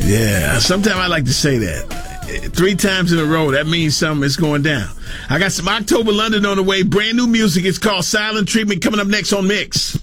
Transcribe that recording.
Yeah, sometimes I like to say that. 3 times in a row, that means something is going down. I got some October London on the way. Brand new music. It's called Silent Treatment, coming up next on Mix.